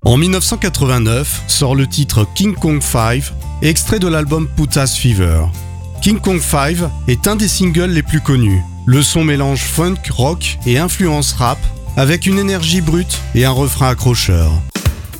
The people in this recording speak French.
En 1989 sort le titre King Kong 5, extrait de l'album Putas Fever. King Kong 5 est un des singles les plus connus. Le son mélange funk, rock et influence rap avec une énergie brute et un refrain accrocheur.